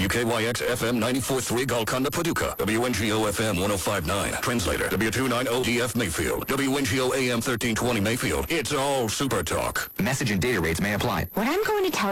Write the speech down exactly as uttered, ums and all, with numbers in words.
W K Y X F M ninety-four point three Golconda, Paducah. W N G O F M one oh five point nine. Translator, W two ninety D F Mayfield. W N G O A M thirteen twenty Mayfield. It's all Super Talk. Message and data rates may apply. What I'm going to tell